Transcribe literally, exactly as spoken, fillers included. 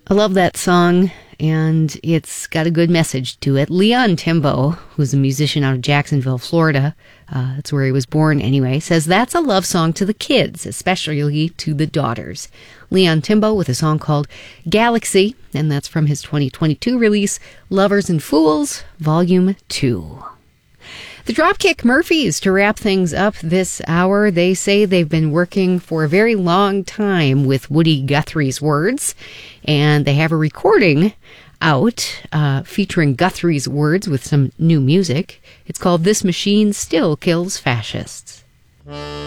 I love that song, and it's got a good message to it. Leon Timbo, who's a musician out of Jacksonville, Florida, uh, that's where he was born anyway, says that's a love song to the kids, especially to the daughters. Leon Timbo with a song called Galaxy, and that's from his twenty twenty-two release, Lovers and Fools, Volume two. The Dropkick Murphys, to wrap things up this hour, they say they've been working for a very long time with Woody Guthrie's words, and they have a recording out uh, featuring Guthrie's words with some new music. It's called This Machine Still Kills Fascists.